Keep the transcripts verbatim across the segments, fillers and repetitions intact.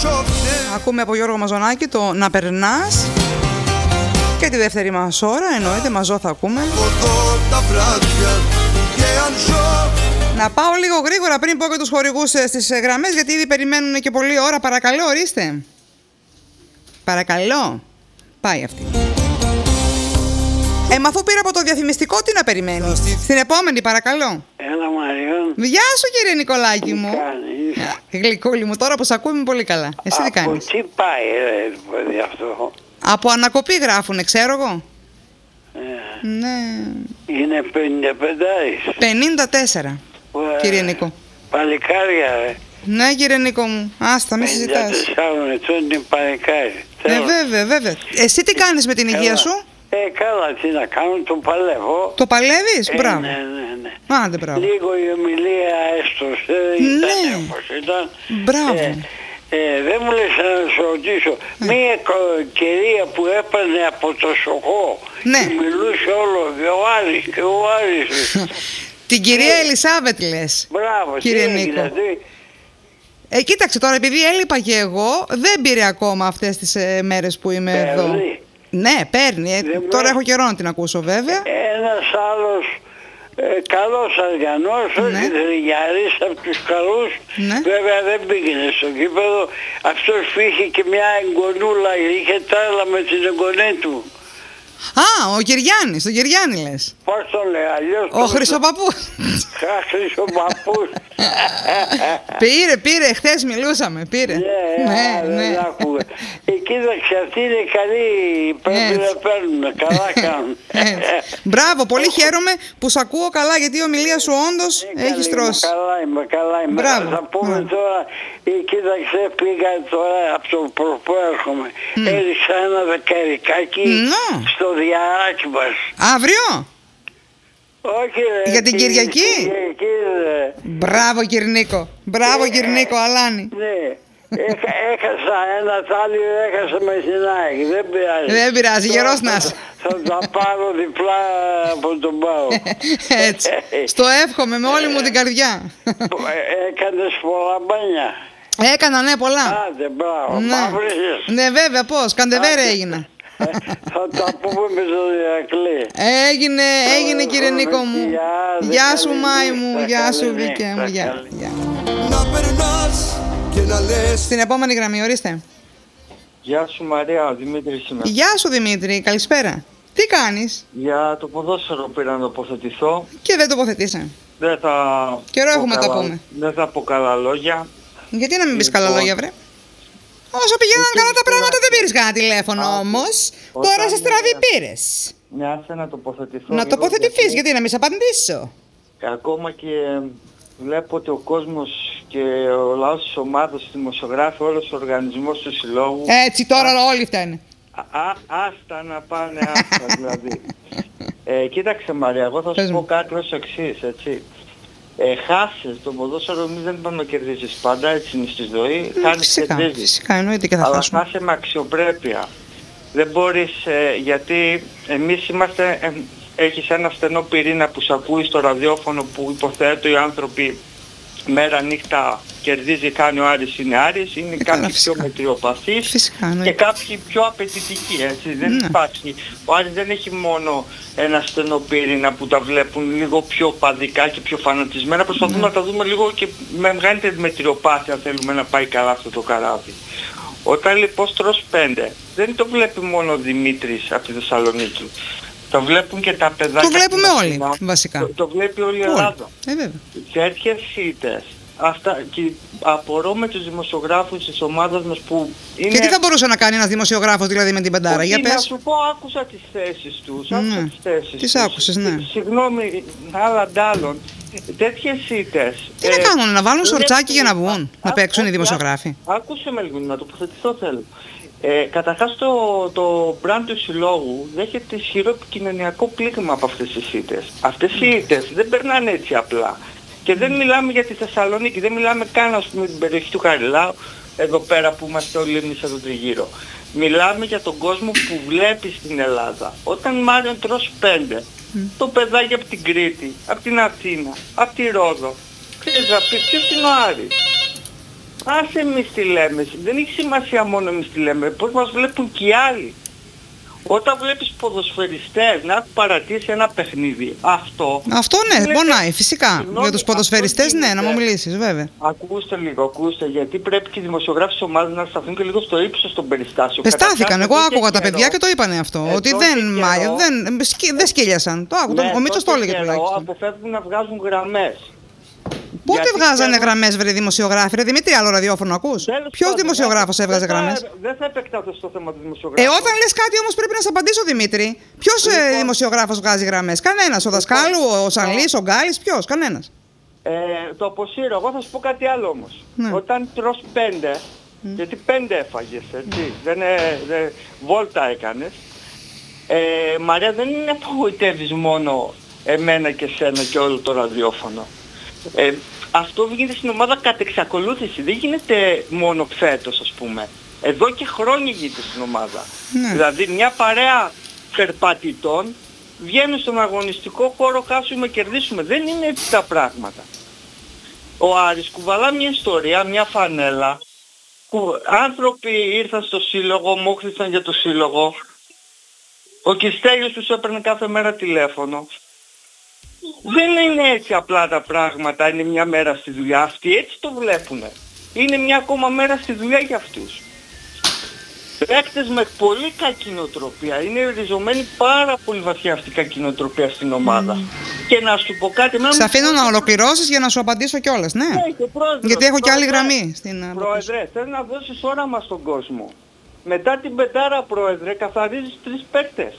Ακούμε από Γιώργο Μαζονάκη το «Να περνάς». Και τη δεύτερη μας ώρα, εννοείται, μαζό θα ακούμε. Να πάω λίγο γρήγορα πριν πω και τους χορηγούς στις γραμμές, γιατί ήδη περιμένουν και πολλή ώρα. Παρακαλώ, ορίστε. Παρακαλώ. Πάει αυτή. Ε, μα αφού πήρα από το διαφημιστικό, τι να περιμένει. Στην επόμενη, παρακαλώ. Έλα, Μαριόν. Γεια σου, κύριε Νικολάκη μου. Τι κάνεις? Γλυκούλη μου, τώρα που σ' ακούμε πολύ καλά. Εσύ τι Από κάνεις? τι πάει, ρε, παιδί, αυτό? Από ανακοπή γράφουνε, ξέρω εγώ. Ε, Ναι. είναι πενήντα πέντε. πενήντα τέσσερα, Ε, κύριε Νίκο. Παλικάρια, ρε. Ναι, κύριε Νίκο μου. Άστα, μη πενήντα συζητάς. τεσσάρων ετών είναι παλικάρι. Ε, Τέλος. βέβαια, βέβαια. Εσύ τι κάνεις με την υγεία Καλά. σου? Ε, καλά, τι να κάνω, το παλεύω. Το παλεύεις? Ε, Μπράβο. Ναι, ναι, ναι. Άντε, μπράβο. Λίγο η ομιλία έστωσε, Ναι. ήταν όπως ήταν. Μπράβο. Ε, ε, δεν μου λες να σου ρωτήσω, μία κο- κυρία που έπαιρνε από το σοκό Ναι. και μιλούσε όλο, και ο Άρης και ο Άρης. Την κυρία Ελισάβετ λες. Μπράβο, Κύριε τι Νίκο. έγινε, τι? Ε, κοίταξε τώρα, επειδή έλειπα και εγώ, δεν πήρε ακόμα αυτές τις ε, μέρες που είμαι εδώ. Παίρνει. Ναι, παίρνει. Ε, Δεν τώρα με- έχω καιρό να την ακούσω, βέβαια. Ένας άλλος ε, καλός αργανός, Ναι. όχι τριγιαρής από τους καλούς, Ναι. βέβαια δεν πήγαινε στο γήπεδο. Αυτός είχε και μια εγγονούλα, είχε τρέλα με την εγγονή του. Α, ο Κυριάννης, τον Κυριάννη λες. Πώς το λέει, αλλιώς Ο Χρυσοπαππούς. Χρυσοπαππούς. Πήρε, πήρε, χθες μιλούσαμε, πήρε. Ναι, ναι, δεν άκουγα. Ε, κοίταξε, αυτή είναι καλή, πρέπει Έτσι. να παίρνουμε, καλά κάνουν. Έτσι. Μπράβο, πολύ χαίρομαι που σ' ακούω καλά, γιατί η ομιλία σου όντως Ε, έχει καλή, στρώσει. Καλά είμαι, καλά είμαι. Μπράβο. Θα πούμε Μπράβο. τώρα, ε, κοίταξε, πήγα τώρα από το προπό έρχομαι. Έριξα ένα δεκαρικάκι Ναι. στο διαράκι μας. Αύριο. Όχι ρε. Για την Κυρι- Κυριακή? Κυριακή ρε. Μπράβο, κύριε Νίκο. Μπράβο, κύριε Νίκο, Αλάνη. Ναι. Έχα, έχασα ένα τάλιο, έχασα με την ΑΕΚ. Δεν πειράζει. Δεν πειράζει, Τώρα γερός θα- να είσαι. Θα τα πάρω διπλά από τον Πάο. Έτσι. Στο εύχομαι με όλη μου την καρδιά. Έκανες πολλά μπάνια. Έκανα, ναι, πολλά. Άντε, μπράβο. Ναι. Μαύρισες. Ναι, βέβαια, πώς. Καντεβέρα έγινα. Ε, Θα τα πούμε με το Ηρακλή. Έγινε, έγινε, κύριε Νίκο μου. Γεια, Γεια σου, καλή Μάη νύχτα, μου. Γεια καλή σου, νύχτα, Βίκε μου. Γεια. καλή. Γεια. Να περνάς και να λες. Στην επόμενη γραμμή, ορίστε. Γεια σου Μαρία, ο Δημήτρης είμαι. Γεια σου, Δημήτρη. Καλησπέρα. Τι κάνεις? Για το ποδόσφαιρο πήρα να τοποθετηθώ. Και δεν τοποθετήσε. Δεν θα... Καιρό πω έχουμε να τα καλά- πούμε. Δεν θα πω καλά λόγια. Γιατί να μην πεις Λοιπόν. καλά λόγια, βρε. Όσο πηγαίναν καλά τα πράγματα δεν πήρες κανένα τηλέφωνο Α, όμως. όταν Τώρα σε στραβή είναι- πήρες. Ναι, άσε να τοποθετηθώ. Να λίγο, τοποθετηθείς, γιατί να μην σε απαντήσω. Ακόμα και βλέπω ότι ο κόσμος και ο λαός της ομάδας, οι δημοσιογράφοι, όλος ο οργανισμός του συλλόγου... Έτσι τώρα όλοι φταίνε. Α, α, άστα να πάνε, άστα δηλαδή. Ε, κοίταξε Μαρία, εγώ θα Πες σου μου. πω κάτι ως εξής, έτσι. Ε, χάσεις το ποδόσφαιρο, εμείς δεν είπαμε να κερδίζεις πάντα, έτσι είναι στη ζωή. Χάνεις, Φυσικά, κερδίζεις. φυσικά εννοείται και θα Αλλά χάσουμε. χάσε με αξιοπρέπεια. Δεν μπορείς, ε, γιατί εμείς είμαστε, ε, έχεις ένα στενό πυρήνα που σε ακούει στο ραδιόφωνο που υποθέτω οι άνθρωποι μέρα νύχτα κερδίζει, κάνει ο Άρης είναι Άρης, είναι Ε, καλά, κάποιοι πιο φυσικά. μετριοπαθείς Φυσικά, και εννοείται. κάποιοι πιο απαιτητικοί, έτσι, δεν Ναι. υπάρχει. Ο Άρης δεν έχει μόνο ένα στενό πυρήνα που τα βλέπουν λίγο πιο παδικά και πιο φανατισμένα, προσπαθούμε Ναι. να τα δούμε λίγο και με μεγαλύτερη μετριοπάθεια θέλουμε να πάει καλά αυτό το καράβι. Όταν λοιπόν στρως πέντε, δεν το βλέπει μόνο ο Δημήτρης από τη Θεσσαλονίκη. Το βλέπουν και τα παιδάκια. Το βλέπουμε στην όλοι, Αθήνα. βασικά. Το, το βλέπει όλη η Όλοι. Ελλάδα. Ε, βέβαια. Τέτοιες ήττες. Αυτά, και απορώ με τους δημοσιογράφους της ομάδας μας που είναι... Και τι θα μπορούσε να κάνει ένας δημοσιογράφος δηλαδή με την πεντάρα, Όχι, για να πες. σου πω, άκουσα τις θέσεις τους. Άκουσα Ναι. τις θέσεις Τις τους. άκουσες, ναι. Συγγνώμη, άλλα ντάλλον. Τέτοιες ήττες. Τι να κάνουν, να βάλουν δεν σορτσάκι για να είναι- βγουν, να Α- παίξουν οι α- δημοσιογράφοι. Άκουσε με λίγο, να τοποθετηθώ θέλω. Ε, καταρχάς το, το brand του συλλόγου δέχεται ισχυρό επικοινωνιακό πλήγμα από αυτές τις ήττες. Αυτές οι ήττες δεν περνάνε έτσι απλά. Και δεν μιλάμε για τη Θεσσαλονίκη, δεν μιλάμε καν ας πούμε την περιοχή του Χαριλάου, εδώ πέρα που είμαστε όλοι εμείς εδώ τριγύρω. Μιλάμε για τον κόσμο που βλέπει στην Ελλάδα. Όταν Μάριον τρως πέντε, το παιδάκι από την Κρήτη, από την Αθήνα, από τη Ρόδο, ξέρεις να πει ποιος είναι ο Άρης. Άσε εμείς τι λέμε. Δεν έχει σημασία μόνο εμείς τι λέμε. Πώς μας βλέπουν και οι άλλοι. Όταν βλέπεις ποδοσφαιριστές να έχουν παρατήσει ένα παιχνίδι, αυτό... Αυτό ναι, λέτε, πονάει φυσικά. συγγνώμη, Για τους ποδοσφαιριστές ναι, να μου γίνεται. μιλήσεις βέβαια. Ακούστε λίγο, ακούστε, γιατί πρέπει και οι δημοσιογράφοι της ομάδας να σταθούν και λίγο στο ύψος των περιστάσεων. Εστάθηκαν, εγώ άκουγα τα παιδιά και το είπανε αυτό. Εδώ ότι και δεν, καιρό, μα, δεν, σκι, δεν σκύλιασαν. Το άκουγα, ναι, ο Μίτσος το έλεγε καιρό τουλάχιστον. αποφεύγουν να βγάζουν γραμμές. Πότε Γιατί βγάζανε θέλω... γραμμές, βρε δημοσιογράφοι, ρε Δημήτρη, άλλο ραδιόφωνο ακούς? Ποιος δημοσιογράφος έβγαζε γραμμές? Δεν θα επεκταθώ στο θέμα του δημοσιογράφου. Ε, όταν λες κάτι όμως πρέπει να σε απαντήσω, Δημήτρη. Ποιος λοιπόν, ε, δημοσιογράφος βγάζει γραμμές? Κανένας. Ο Δασκάλου, ο Σανλής, ο Γκάλης, ποιος? Κανένας. Ε, το αποσύρω. Εγώ θα σου πω κάτι άλλο όμως. Ναι. Όταν τρως πέντε, mm. γιατί πέντε έφαγες, έτσι, mm. δεν, ε, δεν, βόλτα έκανες. Ε, Μαρία, δεν είναι απογοητεύεις μόνο εμένα και σένα και όλο το ραδιόφωνο. Ε, αυτό γίνεται στην ομάδα κατ' εξακολούθηση. Δεν γίνεται μόνο φέτος, ας πούμε. Εδώ και χρόνια γίνεται στην ομάδα. Ναι. Δηλαδή μια παρέα περπατητών βγαίνουν στον αγωνιστικό χώρο, χάσουμε, κερδίσουμε. Δεν είναι έτσι τα πράγματα. Ο Άρης κουβαλά μια ιστορία, μια φανέλα. Άνθρωποι ήρθαν στο σύλλογο, μόχθησαν για το σύλλογο. Ο Κιστέλιος τους έπαιρνε κάθε μέρα τηλέφωνο. Δεν είναι έτσι απλά τα πράγματα, είναι μια μέρα στη δουλειά. Αυτοί έτσι το βλέπουνε. Είναι μια ακόμα μέρα στη δουλειά για αυτούς. Παίκτες με πολύ κακή νοοτροπία. Είναι ριζωμένη πάρα πολύ βαθιά αυτή η κακή νοοτροπία στην ομάδα. Mm. Και να σου πω κάτι... Σε αφήνω να ολοκληρώσεις για να σου απαντήσω κιόλας, ναι. Ναι, και πρόεδρος, γιατί έχω πρόεδρε, κι άλλη γραμμή στην... Πρόεδρε, θέλω να δώσεις όραμα στον κόσμο. Μετά την πεντάρα, πρόεδρε, καθαρίζεις τρεις παίκτες.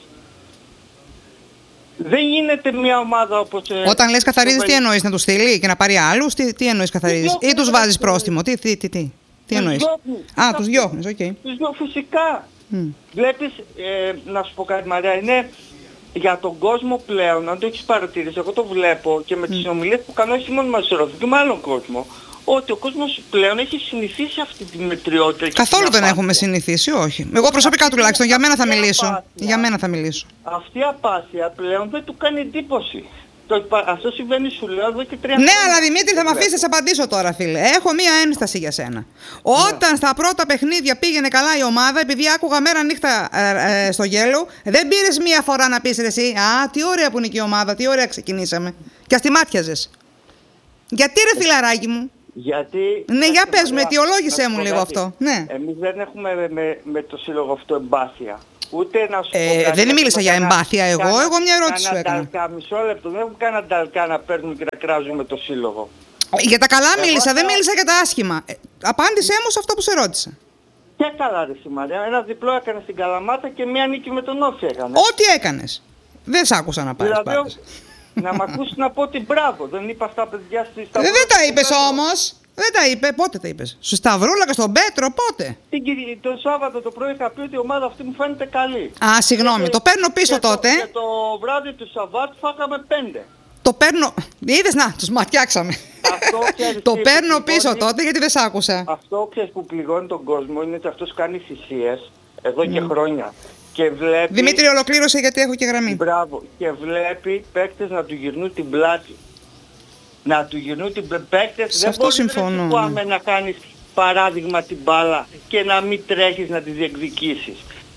Δεν γίνεται μια ομάδα όπως... Όταν λες καθαρίζεις, τι εννοείς, να τους στείλει και να πάρει άλλους, τι, τι εννοείς καθαρίζεις, ή τους βάζεις πρόστιμο, τι, τι, τι, τι, τι εννοείς? Α, τους διώχνεις, οκ. Okay. Τους διώχνεις φυσικά. Mm. Βλέπεις, ε, να σου πω κάτι Μαρία, είναι για τον κόσμο πλέον, αν το έχεις παρατηρήσει, εγώ το βλέπω και με τις mm. συνομιλίες που κάνω όχι μόνο μαζί σε και με άλλον κόσμο, ότι ο κόσμος πλέον έχει συνηθίσει αυτή τη μετριότητα. Καθόλου δεν έχουμε συνηθίσει, όχι. Εγώ προσωπικά τουλάχιστον, για μένα θα μιλήσω. Απάσια, για μένα θα μιλήσω. Αυτή η απάσια πλέον δεν του κάνει εντύπωση. Το, αυτό συμβαίνει, σου λέω, εδώ και τρία ναι, χρόνια. αλλά Δημήτρη, θα με αφήσεις να σε απαντήσω τώρα, φίλε. Έχω μία ένσταση για σένα. Όταν ναι. στα πρώτα παιχνίδια πήγαινε καλά η ομάδα, επειδή άκουγα μέρα νύχτα ε, ε, στο γέλο, δεν πήρες μία φορά να πεις εσύ, α, τι ωραία που είναι και η ομάδα, τι ωραία ξεκινήσαμε. Και αστιμάτιαζες. Γιατί ρε φιλαράκι μου? Γιατί... Ναι, για πες με, αιτιολόγησέ μου λίγο αυτό. Ναι. Εμείς δεν έχουμε με, με, με το σύλλογο αυτό εμπάθεια. Ούτε να σου πω ε, κάτι, δεν μίλησα για εμπάθεια εγώ, κάνα, εγώ μια ερώτηση σου έκανα. Ταλκά, μισό λεπτό, δεν έχουμε κανένα ταλκά να παίρνουμε και να κράζουμε το σύλλογο. Για τα καλά εγώ μίλησα, θα... δεν μίλησα για τα άσχημα. Ε, απάντησέ μου σε αυτό που σε ρώτησα. Και καλά ρε Μαρία, ένα διπλό έκανε στην Καλαμάτα και μία νίκη με τον Όφη έκανε. Ό,τι έκανες. Δεν σ' άκουσα να πάρεις δηλαδή, πάντες. Να μ' ακούσει να πω ότι μπράβο, δεν είπα στα παιδιά στη Σταυρούλα. Δεν τα είπες όμως. Δεν τα είπε, πότε τα είπες? Στη Σταυρούλα και στον Πέτρο, πότε? Το Σάββατο το πρωί είχα πει ότι η ομάδα αυτή μου φαίνεται καλή. Α, συγγνώμη, το παίρνω πίσω και τότε. Το, και το βράδυ του Σαββάτου φάγαμε πέντε. Το παίρνω. Είδες, να, τους ματιάξαμε. Το παίρνω πίσω πληγώνει... τότε γιατί δεν σ' άκουσα. Αυτό ξέρεις που πληγώνει τον κόσμο είναι ότι αυτός κάνει θυσίες εδώ και mm. χρόνια. Και βλέπει... Δημήτρη, ολοκλήρωσε γιατί έχω και γραμμή. Μπράβο. Και βλέπει παίκτες να του γυρνούν την πλάτη. Να του γυρνούν την παίκτες. Σε αυτό συμφωνώ. Δεν μπορεί να κάνεις παράδειγμα την μπάλα και να μην τρέχεις να τη διεκδικήσεις.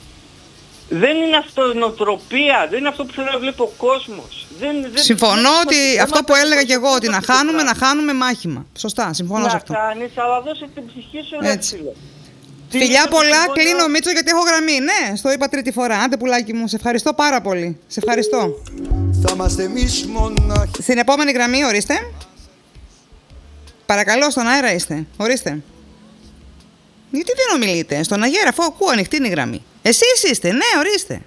Δεν είναι αυτό η νοοτροπία, δεν είναι αυτό που θέλω να βλέπει ο κόσμος. Δεν, δεν, συμφωνώ δεν, ότι δεν, αυτό που έλεγα και εγώ, ότι να χάνουμε, να χάνουμε μάχημα. Σωστά, συμφωνώ να σε αυτό. Να χάνεις, αλλά δώσε την ψυχή σου ρε φίλε. Φιλιά πολλά, κλείνω Μίτσο γιατί έχω γραμμή. Ναι, στο είπα τρίτη φορά. Άντε πουλάκι μου, σε ευχαριστώ πάρα πολύ. Σε ευχαριστώ. Θα είμαστε εμείς μονάχοι. Στην επόμενη γραμμή, ορίστε. Παρακαλώ, στον αέρα είστε. Ορίστε. Γιατί δεν ομιλείτε? Στον αγέρα, αφού ακούω, ανοιχτή είναι η γραμμή. Εσείς είστε, ναι, ορίστε.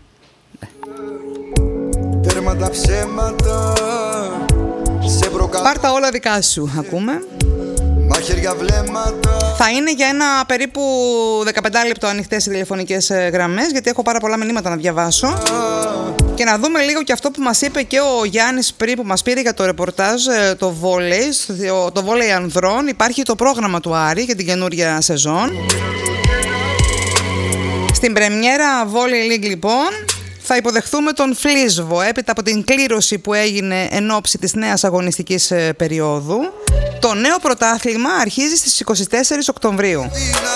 Τέρμα τα ψέματα. Σε προκα... Πάρτα όλα δικά σου, ακούμε. Μαχαίρια βλέμματα. Θα είναι για ένα περίπου δεκαπέντε λεπτό ανοιχτές οι τηλεφωνικές γραμμές, γιατί έχω πάρα πολλά μηνύματα να διαβάσω. Και να δούμε λίγο και αυτό που μας είπε και ο Γιάννης πριν, που μας πήρε για το ρεπορτάζ, το βόλεϊ, το βόλεϊ ανδρών. Υπάρχει το πρόγραμμα του Άρη για την καινούρια σεζόν. Στην πρεμιέρα Volley League λοιπόν θα υποδεχθούμε τον Φλίσβο έπειτα από την κλήρωση που έγινε εν ώψη της νέας αγωνιστικής περίοδου. Το νέο πρωτάθλημα αρχίζει στις είκοσι τέσσερις Οκτωβρίου.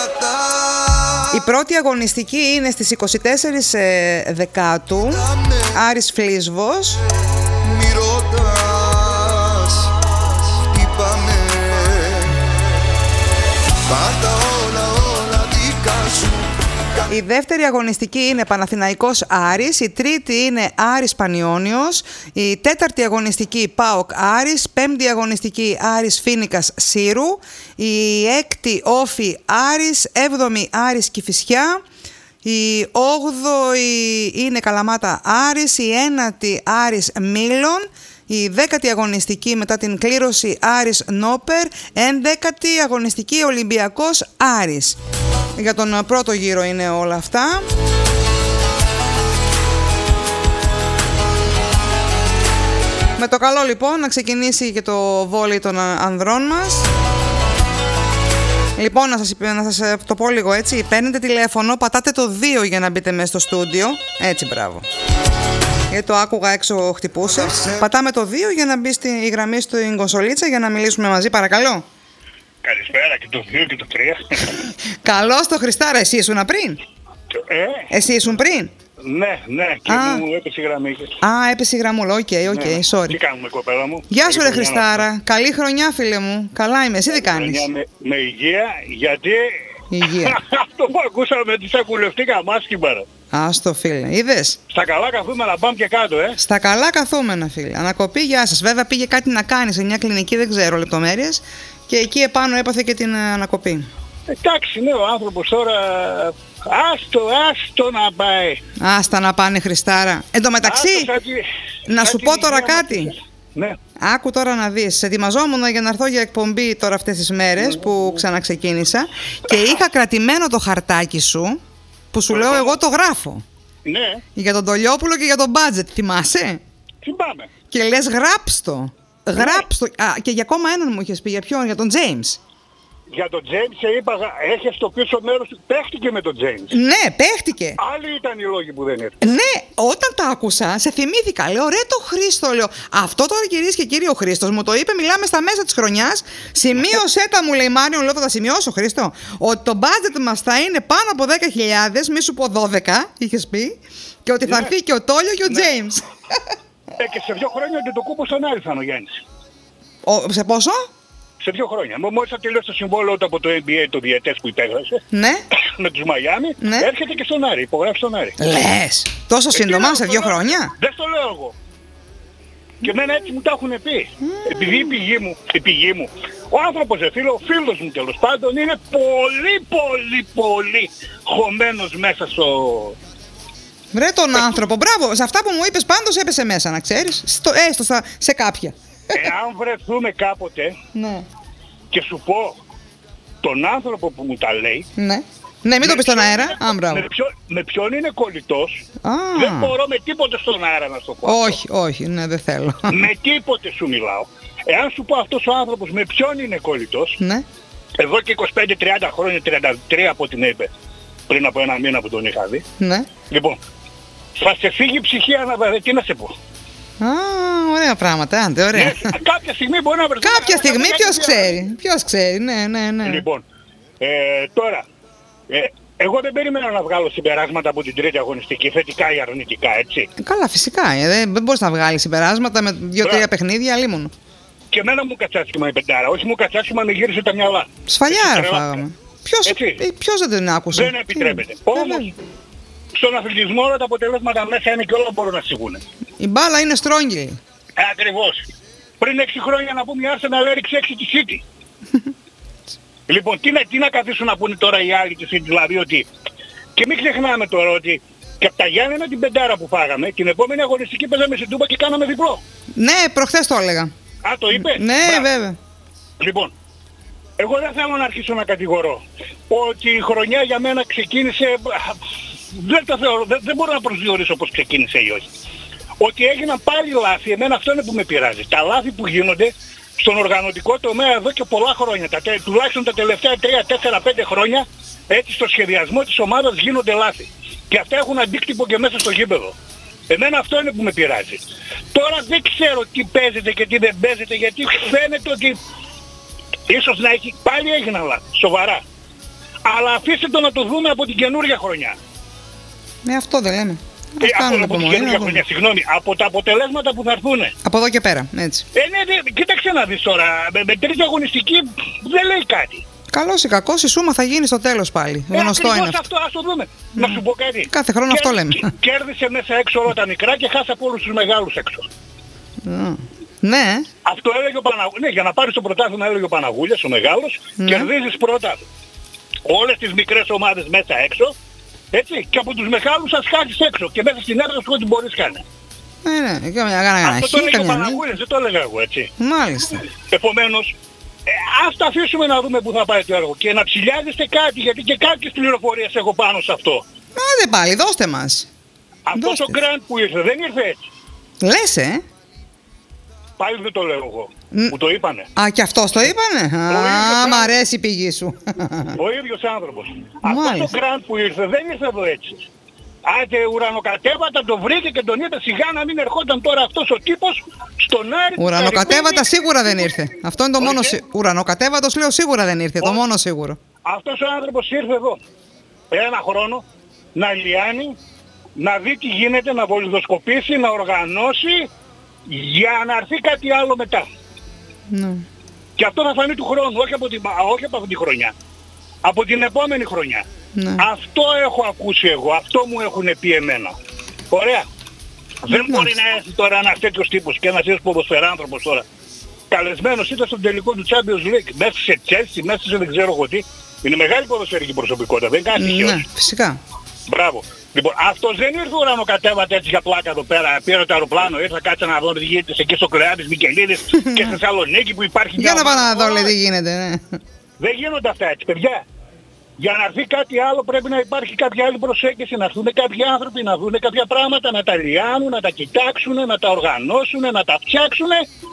Η πρώτη αγωνιστική είναι στις είκοσι τέσσερις Δεκάτου, Άρης Φλίσβος. Η δεύτερη αγωνιστική είναι Παναθηναϊκός Άρης, η τρίτη είναι Άρης Πανιώνιος, η τέταρτη αγωνιστική ΠΑΟΚ Άρης, πέμπτη αγωνιστική Άρης Φίνικας Σύρου, η έκτη Όφη Άρης, έβδομη Άρης Κηφισιά, η όγδοη είναι Καλαμάτα Άρης, η ένατη Άρης Μήλων, η δέκατη αγωνιστική μετά την κλήρωση Άρης Νόπερ, ενδέκατη αγωνιστική Ολυμπιακός Άρης. Για τον πρώτο γύρο είναι όλα αυτά. Με το καλό λοιπόν να ξεκινήσει και το βόλεϊ των ανδρών μας. Λοιπόν, να σας, να σας το πω λίγο έτσι. Παίρνετε τηλέφωνο, πατάτε το δύο για να μπείτε μέσα στο στούντιο. Έτσι, μπράβο. Γιατί το άκουγα έξω χτυπούσε. Πατάμε το δύο για να μπει στη γραμμή στην κονσολίτσα για να μιλήσουμε μαζί, παρακαλώ. Καλησπέρα, και το δύο και το τρία. Καλώς το Χριστάρα, εσύ ήσουν πριν. Ε? Εσύ ήσουν πριν. Ναι, ναι, και Α. μου έπεσε η γραμμή. Α, έπεσε η γραμμούλα, οκ, okay, οκ, okay, Ναι. sorry. Τι κάνουμε, κοπέλα μου? Γεια σου ρε Καλή χρονιά να Χριστάρα, πούμε. καλή χρονιά φίλε μου. Καλά είμαι, εσύ τι κάνεις? Χρονιά Με, με υγεία, γιατί Υγεία. αυτό που ακούσαμε τη σακουλευτήκα μάσκυμπαρα. Άστο φίλε, είδες? Στα καλά καθούμενα πάμε και κάτω, ε. Στα καλά καθούμενα φίλε. Ανακοπή, γεια σας. Βέβαια πήγε κάτι να κάνει σε μια κλινική, δεν ξέρω λεπτομέρειες. Και εκεί επάνω έπαθε και την ε, ανακοπή. Εντάξει, ναι, ο άνθρωπος τώρα, άστο, άστο να πάει. Άστα να πάνε Χριστάρα. Εν τω μεταξύ, Άστο, σαν τη- να σαν σου την πω τώρα υγεία μας. κάτι. Ναι. Άκου τώρα να δεις. Ετοιμαζόμουν για να έρθω για εκπομπή τώρα αυτές τις μέρες που ξαναξεκίνησα και είχα κρατημένο το χαρτάκι σου που σου λέω εγώ το γράφω. Ναι, Για τον Τολιόπουλο και για τον budget, θυμάσαι? θυμάμαι. Και λες γράψ' το. Γράψ' το. Α, και για ακόμα έναν μου είχες πει, για ποιον? Για τον James. Για τον James σε είπα, έχει στο πίσω μέρος, παίχτηκε με τον James. Ναι, παίχτηκε. Άλλοι ήταν οι λόγοι που δεν ήρθε. Ναι, όταν τα άκουσα, σε θυμήθηκα. Λέω, ρε το Χρήστο, λέω. Αυτό τώρα κυρίες και κύριοι ο Χρήστος μου το είπε, μιλάμε στα μέσα της χρονιάς. Σημείωσέ τα, μου λέει Μάριον, λέω, θα τα σημειώσω, Χρήστο. Ότι το budget μας θα είναι πάνω από δέκα χιλιάδες, μη σου πω δώδεκα, είχες πει. Και ότι θα Ναι. έρθει και ο Τόλιο και ο Ναι. James. Ε, και σε δύο χρόνια και το κούπο στον Άρη θα είναι ο Γιάννης. Ο, σε πόσο? Σε δύο χρόνια. Μ- Μόλις θα τελειώσει το συμβόλαιο του από το N B A, το διετές που υπέγραψε, Ναι. με τους Μαϊάμι, Ναι. έρχεται και στον Άρη, υπογράφει στον Άρη. Λες, τόσο Ε, σύντομα, τι λέω, σε το δύο λέω. χρόνια. Δεν στο λέω εγώ. Και εμένα έτσι μου τα έχουν πει. Επειδή η πηγή μου, η πηγή μου, ο άνθρωπος, ε, φίλο, ο φίλος μου τέλος πάντων, είναι πολύ πολύ πολύ χωμένος μέσα στο... Βρε τον άνθρωπο, μπράβο. Σε αυτά που μου είπες πάντως έπεσε μέσα, να ξέρεις. Στο, έστω στα, σε κάποια. Εάν βρεθούμε κάποτε Ναι. και σου πω τον άνθρωπο που μου τα λέει, Ναι. Ναι, μην το με πεις στον ποιον αέρα. είναι- Α, μπράβο. με, ποιο, με ποιον είναι κολλητός, Α. δεν μπορώ με τίποτε στον αέρα να σου το πω. αυτό. Όχι, όχι, ναι, δεν θέλω. Με τίποτε σου μιλάω. Εάν σου πω αυτός ο άνθρωπος με ποιον είναι κολλητός, Ναι. εδώ και είκοσι πέντε τριάντα χρόνια, τριάντα τρία από την είπε, πριν από ένα μήνα που τον είχα δει, Ναι. λοιπόν, θα σε φύγει η ψυχή αναβαρέ, τι να σε πω. Α, ωραία πράγματα, άντε, ωραία. Ναι, κάποια στιγμή μπορεί να βρεθεί. Κάποια στιγμή ποιος ξέρει. Ποιος ξέρει, ναι, ναι, ναι. Λοιπόν, ε, τώρα, ε, εγώ δεν περίμενα να βγάλω συμπεράσματα από την τρίτη αγωνιστική, θετικά ή αρνητικά, έτσι. Καλά, φυσικά. ε, Δεν, δεν μπορείς να βγάλεις συμπεράσματα με δύο-τρία Μπράβο. παιχνίδια, αλίμονο. Και εμένα μου κατσάσχημα η πεντάρα, όχι μου κατσάσχημα με γύρισε τα μυαλά. Σφαλιάρα Έτσι, τρελά. φάγαμε. Ποιος, Έτσι. ε, ποιος δεν την άκουσε. Δεν επιτρέπεται. Τι, Όμως, βέβαια. στον αθλητισμό όλα τα αποτελέσματα μέσα είναι και όλα μπορούν να σιγούν. Η μπάλα είναι στρόγγυλη. Ε, ακριβώς. Πριν έξι χρόνια να πούμε η Arsenal έριξε έξι τη City. Λοιπόν, τι να, τι να καθίσουν να πούνε τώρα οι άλλοι της City, δηλαδή ότι... Και μην ξεχνάμε τώρα ότι και από τα Γιάννενα την πεντάρα που φάγαμε, την επόμενη αγωνιστική παίζαμε στην Τούμπα και κάναμε διπλό. Ναι, προχθές το έλεγα. Α, το είπε. Ναι, Μπράβο. βέβαια. Λοιπόν, εγώ δεν θέλω να αρχίσω να κατηγορώ. Ότι η χρονιά για μένα ξεκίνησε... Δεν, το θεωρώ, δεν, δεν μπορώ να προσδιορίσω πώς ξεκίνησε ή όχι. Ότι έγιναν πάλι λάθη, εμένα αυτό είναι που με πειράζει. Τα λάθη που γίνονται στον οργανωτικό τομέα εδώ και πολλά χρόνια. Τα, τε- τουλάχιστον τα τελευταία τρία, τέσσερα, πέντε χρόνια, έτσι στο σχεδιασμό της ομάδας γίνονται λάθη. Και αυτά έχουν αντίκτυπο και μέσα στο γήπεδο. Εμένα αυτό είναι που με πειράζει. Τώρα δεν ξέρω τι παίζεται και τι δεν παίζεται, γιατί φαίνεται ότι ίσως να έχει, πάλι έγιναν λάθη, σοβαρά. Αλλά αφήστε το να το δούμε από την καινούργια χρονιά. Ναι, αυτό δεν λέμε. Ε, από, από την καινούργια χρονιά, συγγνώμη, από τα αποτελέσματα που θα έρθουν. Από εδώ και πέρα, έτσι. Ε, ναι, ναι, κοίταξε να δεις τώρα, με, με τρίτη αγωνιστική δεν λέει κάτι. Καλός ή κακός, η σούμα θα γίνει στο τέλος πάλι. Ε, γνωστό είναι αυτό. αυτό. Ας το δούμε. Mm. Να σου πω κάτι. Κάθε χρόνο αυτό λέμε. Κέρδισε μέσα έξω όλα τα μικρά και χάσε από όλους τους μεγάλους έξω. Mm. Ναι. Αυτό έλεγε ο Παναγούλης. Ναι, για να πάρεις το πρωτάθλημα έλεγε ο Παναγούλης, ο μεγάλος, mm. κερδίζεις πρώτα όλες τις μικρές ομάδες μέσα έξω, έτσι, και από τους μεγάλους σας χάσεις έξω και μέσα στην έδρα σου ό,τι μπορείς κάνει. Ναι, ναι, και μια γάνα. Αυτό το έλεγε ο Παναγούλης, δεν το έλεγα εγώ, έτσι. Μάλιστα. Επομένως, ε, ας τα αφήσουμε να δούμε πού θα πάει το έργο και να ψηλιάζεστε κάτι, γιατί και κάποιες πληροφορίες έχω πάνω σε αυτό. Άντε πάλι, δώστε μας. Αυτός δώστε. ο Γκραντ που ήρθε δεν ήρθε έτσι. Λες, ε. Πάλι δεν το λέω εγώ. Μ. Μου το είπανε. Α, και αυτός το είπανε. Α, μ' αρέσει η πηγή σου. Ο ίδιος άνθρωπος. Αυτός ο Γκραντ που ήρθε δεν ήρθε εδώ έτσι. Άντε ουρανοκατέβατα το βρήκε και τον είδε, σιγά να μην ερχόταν τώρα αυτός ο τύπος στον Άρη. Ουρανοκατέβατα σίγουρα δεν ήρθε. Αυτό είναι το μόνο σίγουρο. Ουρανοκατέβατος λέω σίγουρα δεν ήρθε. Το μόνο σίγουρο. Αυτός ο άνθρωπος ήρθε εδώ ένα χρόνο να λιάνει, να δει τι γίνεται, να βολιδοσκοπήσει, να οργανώσει για να έρθει κάτι άλλο μετά. Ναι. Και αυτό θα φανεί του χρόνου, όχι από, την, όχι από αυτή τη χρονιά. Από την επόμενη χρονιά. Ναι. Αυτό έχω ακούσει εγώ, αυτό μου έχουν πει εμένα. Ωραία. Δεν Ναι. μπορεί να έρθει τώρα ένας τέτοιος τύπος και ένας τέτοιος ποδοσφαιράνθρωπος τώρα. Καλεσμένος ήταν στον τελικό του Champions League, μέσα σε Chelsea, μέσα σε δεν ξέρω εγώ τι. Είναι μεγάλη ποδοσφαιρική προσωπικότητα, δεν κάνει τυχαίο. Ναι, φυσικά. Μπράβο. Λοιπόν, αυτός δεν ήρθε ουρανοκατέβατα έτσι για πλάκα εδώ πέρα. Πήρε το αεροπλάνο, ήρθα κάτσε να δω τι γίνεται εκεί στο Κλεάνης Μικελίδης και στη Θεσσαλονίκη που υπάρχει μια... Για να πάω να δω, ομάδα. λέει, τι γίνεται, ναι. Δεν γίνονται αυτά έτσι, παιδιά. Για να έρθει κάτι άλλο πρέπει να υπάρχει κάποια άλλη προσέγγιση, να έρθουν κάποιοι άνθρωποι, να δουν κάποια πράγματα, να τα λιάνουν, να τα κοιτάξουν, να τα οργανώσουν, να τα φτιάξουν.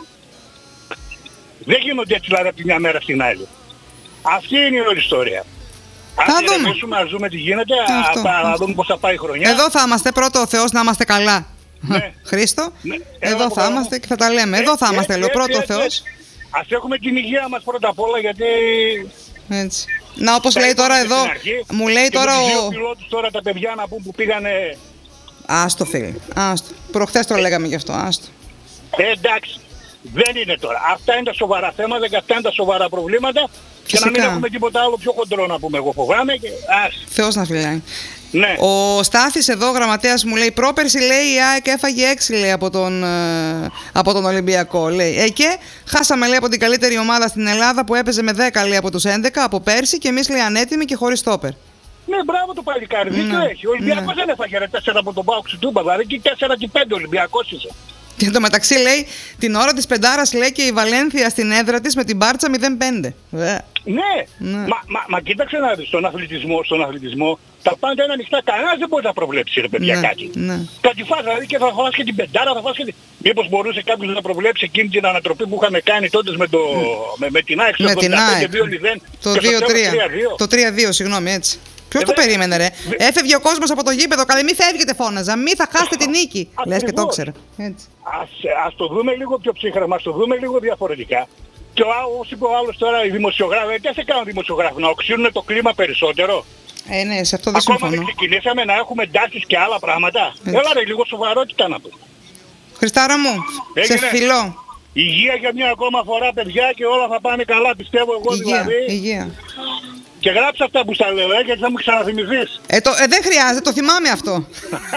Δεν γίνονται έτσι δηλαδή από τη μια μέρα στην άλλη. Αυτή είναι η όλη ιστορία. Θα Αν δούμε. ηρεμήσουμε, ας δούμε τι γίνεται, Αυτό, θα αυτό. δούμε πώς θα πάει η χρονιά. Εδώ θα είμαστε, πρώτο ο Θεός να είμαστε καλά. Ναι. Χρήστο, Ναι. εδώ Έλα, θα από είμαστε και θα τα λέμε. Εδώ θα Έτσι, είμαστε, λέω, έτσι, πρώτο ο έτσι, Θεός. έτσι. Ας έχουμε την υγεία μας πρώτα απ' όλα, γιατί... Έτσι. Να, όπως τα λέει είπαμε τώρα και εδώ, στην αρχή, μου λέει και τώρα με τους δύο ο... πιλότους τώρα τα παιδιά να πούν που πήγανε... Άστο, φίλε, άστο. Προχθές το λέγαμε γι' αυτό, άστο. Ε, εντάξει, δεν είναι τώρα. Αυτά είναι τα σοβαρά θέματα και αυτά είναι τα σοβαρά προβλήματα. Και να μην Φυσικά. έχουμε τίποτα άλλο πιο χοντρό να πούμε, εγώ φοβάμαι. Και... Ας, Θεός να φυλάει. ναι. Ο Στάθης εδώ, γραμματέας μου λέει, πρόπερση λέει η ΑΕΚ έφαγε έξι λέει από τον, ε, από τον Ολυμπιακό. Λέει. Ε, και χάσαμε λέει από την καλύτερη ομάδα στην Ελλάδα που έπαιζε με δέκα λέει από τους έντεκα από πέρσι και εμείς λέει ανέτοιμοι και χωρίς στόπερ. Ναι, μπράβο το παλικάρι, δίκιο Ναι, έχει. Ο Ολυμπιακός ναι. δεν έφαγε ρε τέσσερα από τον Πάοξη Τούμπα, δηλαδή και τέσσερα και πέντε Ολυμπιακός είσαι. Και το μεταξύ λέει την ώρα της πεντάρας λέει και η Βαλένθια στην έδρα της με την Μπάρτσα μηδέν πέντε. Ε. Ναι, Ναι. Μα, μα, μα κοίταξε να δεις, στον αθλητισμό, στον αθλητισμό τα πάντα είναι ανοιχτά, κανένας δεν μπορεί να προβλέψει ρε παιδιά Ναι, κάτι. ναι. Κάτι φας, δηλαδή και θα φας και την πεντάρα, θα φας και την... Μήπως μπορούσε κάποιος να προβλέψει εκείνη την ανατροπή που είχαμε κάνει τότε με, το, με, με την ΑΕΚ στο Με την εβδομήντα πέντε ΑΕΚ. δύο μηδέν Το και στο δύο τέλος τρία. τρία δύο. Το τρία δύο, συγγνώμη, έτσι. Ποιος Ε, το δε- περίμενε, ρε. δε- Έφευγε ο κόσμος από το γήπεδο. Καλέ, μη φεύγετε, φώναζα. Μη θα χάσετε τη νίκη. Λες και το Ακριβώς. ήξερα. Έτσι. Ας, ας το δούμε λίγο πιο ψύχραμα, ας το δούμε λίγο διαφορετικά. Και ο, όπως είπε ο άλλος τώρα, οι δημοσιογράφοι, τι σε κάνουν δημοσιογράφοι, να οξύνουν το κλίμα περισσότερο. Ε, ναι, σε αυτό δεν Ακόμα συμφωνώ. δεν ξεκινήσαμε να έχουμε εντάσεις και άλλα πράγματα. Έλα ρε, λίγο σοβαρότητα να πούμε. Χριστάρα μου, σε Έγινε. φιλώ. Υγεία για μια ακόμα φορά παιδιά και όλα θα πάνε καλά, πιστεύω εγώ Υγεία, δηλαδή. υγεία. Και γράψε αυτά που στα λέω, ε, γιατί θα μου ξαναθυμηθείς. Ε, το, ε, δεν χρειάζεται, το θυμάμαι αυτό.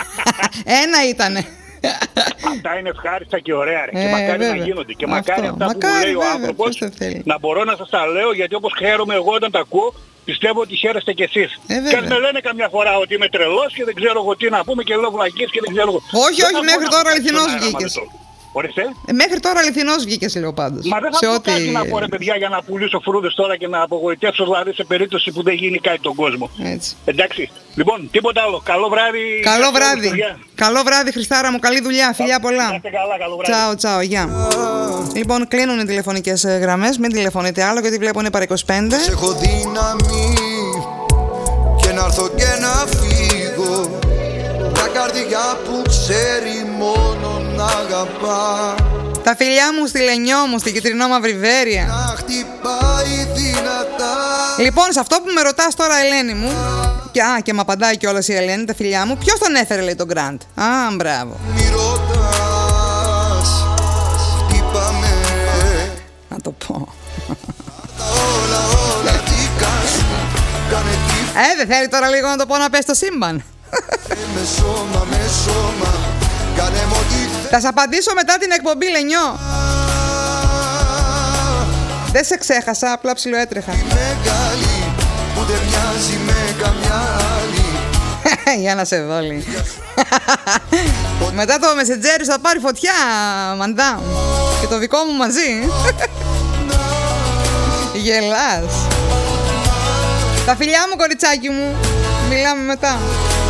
Ένα ήτανε. Αυτά είναι ευχάριστα και ωραία ρε. Ε, και μακάρι βέβαια. να γίνονται. Και Αυτό. μακάρι αυτά Μακάρι, που μου λέει ο βέβαια, άνθρωπος ποιος το θέλει. να μπορώ να σας τα λέω, γιατί όπως χαίρομαι εγώ όταν τα ακούω, πιστεύω ότι χαίρεστε κι εσείς. Ε, βέβαια. και ας με λένε καμιά φορά ότι είμαι τρελός και δεν ξέρω εγώ τι να πούμε και λέω βλακίες και δεν ξέρω εγώ. Όχι, Δεν όχι, θα μέχρι πω να τώρα πω κάτι αληθινός στον αέρα, βγήκες. μα δεν το- Ορίστε. Ε, μέχρι τώρα αληθινός βγήκες, λέω πάντως. Μα δεν θα σε πω ό,τι... κάτι να πω ρε παιδιά για να πουλήσω φρούδες τώρα και να απογοητεύσω δηλαδή σε περίπτωση που δεν γίνει κάτι τον κόσμο. Έτσι. Εντάξει. Λοιπόν, τίποτα άλλο. Καλό βράδυ. Καλό Καλή βράδυ. δουλειά. Καλό βράδυ, Χριστάρα μου. Καλή δουλειά. Φιλιά Να πολλά. είστε καλά, καλό βράδυ. Τσάου, τσάου, γεια. Λοιπόν, κλείνουν οι τηλεφωνικές ε, γραμμές. Μην τηλεφωνείτε άλλο γιατί βλέπω είναι παρά είκοσι πέντε. Σε έχω δύναμη και να έρθω και να φύγω. Τα καρδιά που ξέρει μόνο να αγαπά. Τα φιλιά μου στη Λενιό μου, στην Κιτρινό Μαυριβέρεια. Να χτυπάει δυνατά. Λοιπόν, σε αυτό που με ρωτάς τώρα, Ελένη μου, και, α, και μ' απαντάει κιόλας η Ελένη, τα φιλιά μου, ποιος τον έφερε, λέει, τον Γκραντ. Α, μπράβο. Μη ρωτάς, χτύπαμε. Να το πω. Όλα, όλα δικά σου. Κάνε τι Ε, δεν θέλει τώρα λίγο να το πω να πες στο σύμπαν. με σώμα, με σώμα. Κάνε μου ό,τι θες. Θα σ' απαντήσω μετά την εκπομπή, Λενιό. Δεν σε ξέχασα, απλά ψιλοέτρεχα. Μεγάλη που δεν μοιάζει με καμιά άλλη. Για να σε δόλει. Μετά το μεσεντζέρι θα πάρει φωτιά, μαντά. Και το δικό μου μαζί. Γελάς. Τα φιλιά μου, κοριτσάκι μου. Μιλάμε μετά.